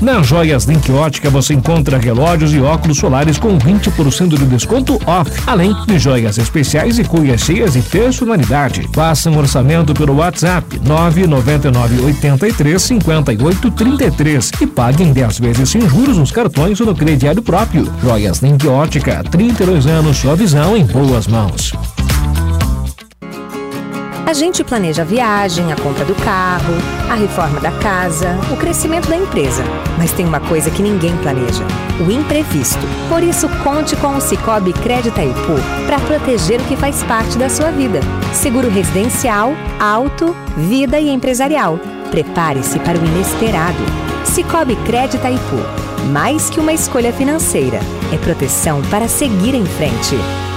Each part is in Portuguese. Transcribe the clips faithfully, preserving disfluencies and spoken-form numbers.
Na Joias Link Ótica você encontra relógios e óculos solares com vinte por cento de desconto off, além de joias especiais e cuias cheias e personalidade. Faça um orçamento pelo WhatsApp nove nove nove oito três cinco oito três três e pague em dez vezes sem juros nos cartões ou no crediário próprio. Joias Link Ótica, trinta e dois anos, sua visão em boas mãos. A gente planeja a viagem, a compra do carro, a reforma da casa, o crescimento da empresa. Mas tem uma coisa que ninguém planeja: o imprevisto. Por isso, conte com o Sicoob Crédito Itaipu para proteger o que faz parte da sua vida. Seguro residencial, auto, vida e empresarial. Prepare-se para o inesperado. Sicoob Crédito Itaipu. Mais que uma escolha financeira, é proteção para seguir em frente.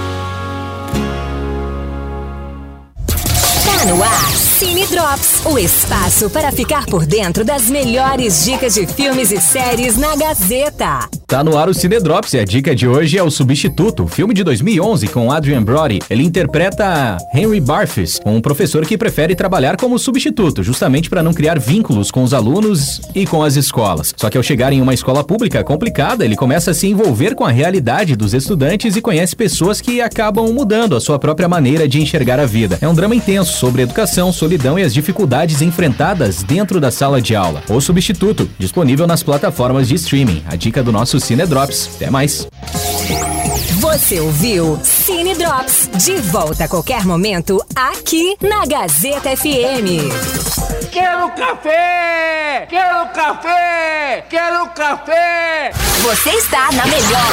No ar, Cine Drops, o espaço para ficar por dentro das melhores dicas de filmes e séries na Gazeta. Tá no ar o Cine Drops e a dica de hoje é O Substituto, filme de dois mil e onze com Adrien Brody. Ele interpreta Henry Barfus, um professor que prefere trabalhar como substituto, justamente para não criar vínculos com os alunos e com as escolas. Só que ao chegar em uma escola pública complicada, ele começa a se envolver com a realidade dos estudantes e conhece pessoas que acabam mudando a sua própria maneira de enxergar a vida. É um drama intenso sobre educação, solidão e as dificuldades enfrentadas dentro da sala de aula. O Substituto, disponível nas plataformas de streaming. A dica do nosso Cine Drops. Até mais. Você ouviu Cine Drops, de volta a qualquer momento aqui na Gazeta F M. Quero café! Quero café! Quero café! Você está na melhor.